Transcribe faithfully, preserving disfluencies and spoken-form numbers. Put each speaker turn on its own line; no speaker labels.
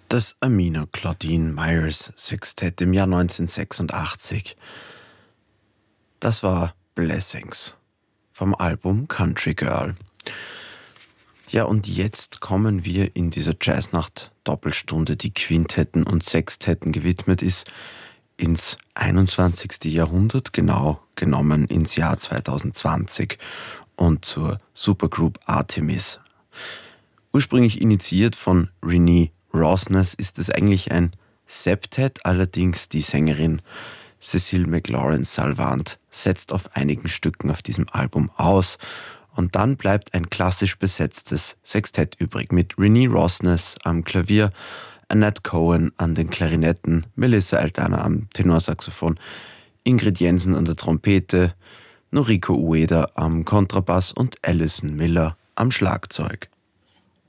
Das Amina Claudine Myers Sextett im Jahr neunzehnhundertsechsundachtzig. Das war Blessings vom Album Country Girl. Ja, und jetzt kommen wir in dieser Jazznacht-Doppelstunde, die Quintetten und Sextetten gewidmet ist, ins einundzwanzigste Jahrhundert, genau genommen ins Jahr zweitausendzwanzig und zur Supergroup Artemis. Ursprünglich initiiert von Renee Rosnes ist es eigentlich ein Septett, allerdings die Sängerin Cecile McLaurin-Salvant setzt auf einigen Stücken auf diesem Album aus und dann bleibt ein klassisch besetztes Sextett übrig mit Renee Rosnes am Klavier, Annette Cohen an den Klarinetten, Melissa Aldana am Tenorsaxophon, Ingrid Jensen an der Trompete, Noriko Ueda am Kontrabass und Alison Miller am Schlagzeug.